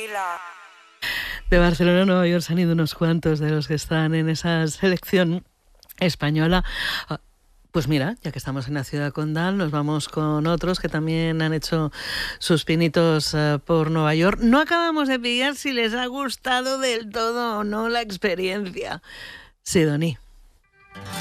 De Barcelona a Nueva York se han ido unos cuantos de los que están en esa selección española. Pues mira, ya que estamos en la ciudad condal, nos vamos con otros que también han hecho sus pinitos por Nueva York. No acabamos de pillar si les ha gustado del todo o no la experiencia. Sidoní.